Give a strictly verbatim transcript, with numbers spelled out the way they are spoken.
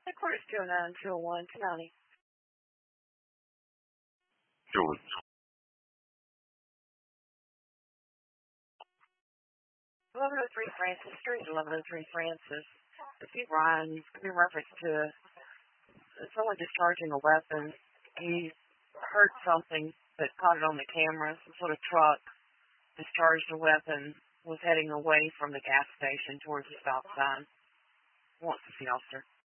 Headquarters two oh nine, two oh one, two ninety. George. eleven oh three Francis Street, eleven oh three Francis. If you Ryan, in reference to someone discharging a weapon, he heard something that caught it on the camera. Some sort of truck discharged a weapon, was heading away from the gas station towards the stop sign. Wants to see officer.